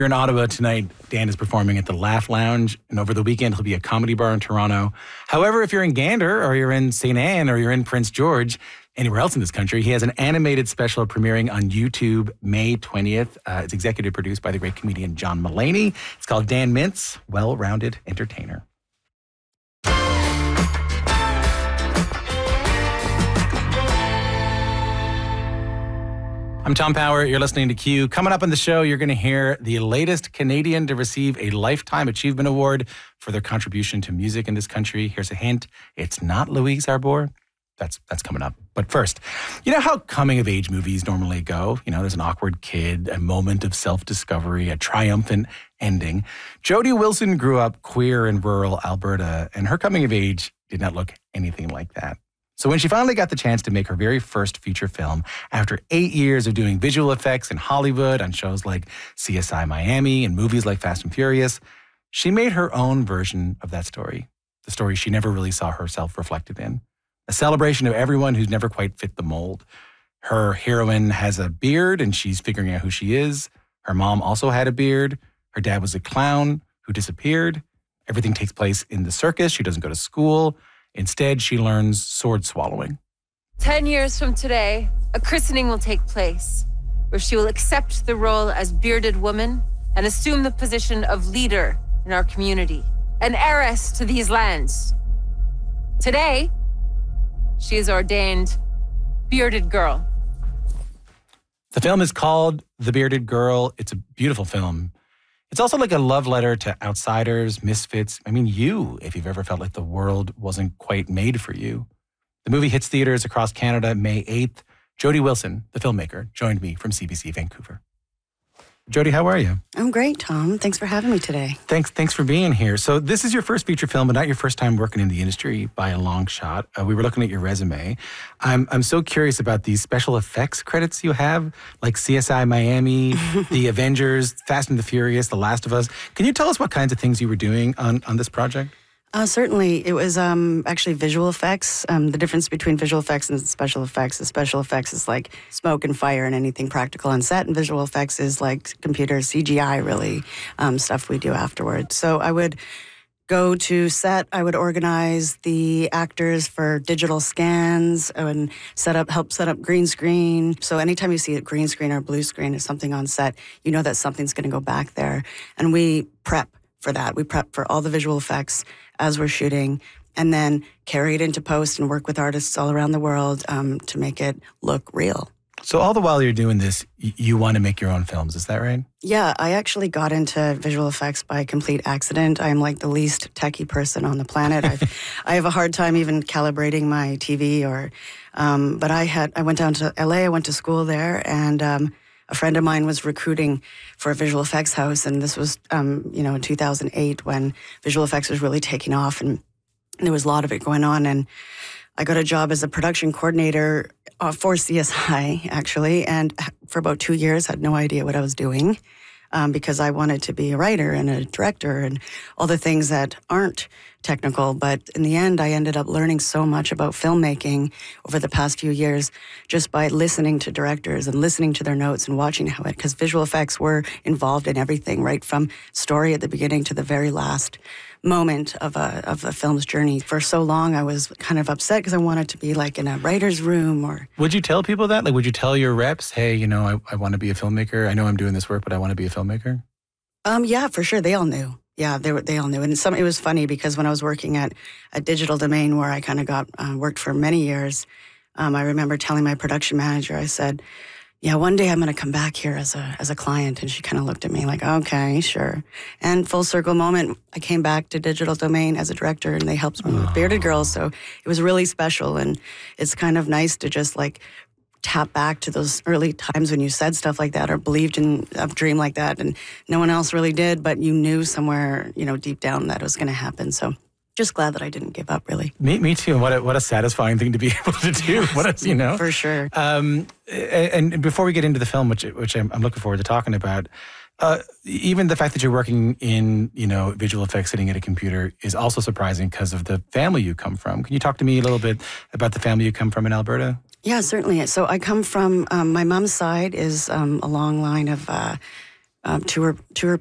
You're in Ottawa tonight. Dan is performing at the Laugh Lounge, and over the weekend he'll be at Comedy Bar in Toronto. However, if you're in Gander or you're in St. Anne or you're in Prince George, anywhere else in this country, he has an animated special premiering on YouTube May 20th. It's executive produced by the great comedian John Mulaney. It's called Dan Mintz, Well-Rounded Entertainer. I'm Tom Power. You're listening to Q. Coming up on the show, you're going to hear the latest Canadian to receive a Lifetime Achievement Award for their contribution to music in this country. Here's a hint. It's not Louise Arbour. That's coming up. But first, you know how coming-of-age movies normally go? You know, there's an awkward kid, a moment of self-discovery, a triumphant ending. Jodie Wilson grew up queer in rural Alberta, and her coming-of-age did not look anything like that. So when she finally got the chance to make her very first feature film, after 8 years of doing visual effects in Hollywood on shows like CSI Miami and movies like Fast and Furious, she made her own version of that story, the story she never really saw herself reflected in. A celebration of everyone who's never quite fit the mold. Her heroine has a beard and she's figuring out who she is. Her mom also had a beard. Her dad was a clown who disappeared. Everything takes place in the circus. She doesn't go to school. Instead, she learns sword swallowing. 10 years from today, a christening will take place where she will accept the role as bearded woman and assume the position of leader in our community, an heiress to these lands. Today, she is ordained Bearded Girl. The film is called The Bearded Girl. It's a beautiful film. It's also like a love letter to outsiders, misfits. I mean, you, if you've ever felt like the world wasn't quite made for you. The movie hits theaters across Canada May 8th. Jodie Wilson, the filmmaker, joined me from CBC Vancouver. Jodie, how are you? I'm great, Tom. Thanks for having me today. Thanks for being here. So this is your first feature film, but not your first time working in the industry by a long shot. We were looking at your resume. I'm so curious about these special effects credits you have, like CSI Miami, The Avengers, Fast and the Furious, The Last of Us. Can you tell us what kinds of things you were doing on this project? Certainly. It was actually visual effects. The difference between visual effects and special effects is special effects is like smoke and fire and anything practical on set, and visual effects is like computer CGI, really, stuff we do afterwards. So I would go to set, I would organize the actors for digital scans and help set up green screen. So anytime you see a green screen or blue screen or something on set, you know that something's going to go back there. And we prep for that. We prep for all the visual effects as we're shooting, and then carry it into post and work with artists all around the world to make it look real. So all the while you're doing this, you want to make your own films, is that right? Yeah, I actually got into visual effects by complete accident. I'm like the least techie person on the planet. I have a hard time even calibrating my TV but I went down to LA, I went to school there, and a friend of mine was recruiting for a visual effects house, and this was, in 2008 when visual effects was really taking off, and there was a lot of it going on. And I got a job as a production coordinator for CSI, actually, and for about 2 years had no idea what I was doing because I wanted to be a writer and a director and all the things that aren't technical. But in the end, I ended up learning so much about filmmaking over the past few years just by listening to directors and listening to their notes and watching how because visual effects were involved in everything, right from story at the beginning to the very last moment of a film's journey. For so long, I was kind of upset because I wanted to be like in a writer's room or... Would you tell people that? Like, would you tell your reps, hey, I want to be a filmmaker. I know I'm doing this work, but I want to be a filmmaker? Yeah, for sure. They all knew. Yeah, they all knew. And it was funny because when I was working at a Digital Domain where I kind of worked for many years, I remember telling my production manager, I said, yeah, one day I'm going to come back here as a client. And she kind of looked at me like, okay, sure. And full circle moment, I came back to Digital Domain as a director and they helped me with Bearded Girl. So it was really special. And it's kind of nice to just like tap back to those early times when you said stuff like that or believed in a dream like that. And no one else really did, but you knew somewhere, deep down that it was going to happen. So just glad that I didn't give up, really. Me too. And what a satisfying thing to be able to do. For sure. And before we get into the film, which I'm looking forward to talking about, even the fact that you're working in, visual effects sitting at a computer is also surprising because of the family you come from. Can you talk to me a little bit about the family you come from in Alberta? Yeah, certainly. So I come from, my mom's side is a long line of to her